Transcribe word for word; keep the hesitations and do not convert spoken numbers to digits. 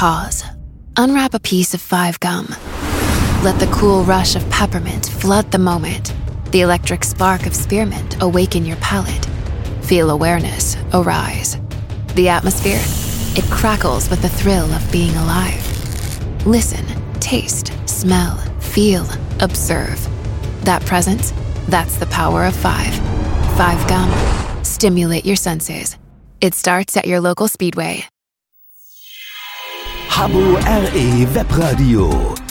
Pause. Unwrap a piece of Five Gum. Let the cool rush of peppermint flood the moment. The electric spark of spearmint awaken your palate. Feel awareness arise. The atmosphere, it crackles with the thrill of being alive. Listen, taste, smell, feel, observe. That presence, that's the power of five. Five Gum. Stimulate your senses. It starts at your local Speedway. Habbo R E Webradio.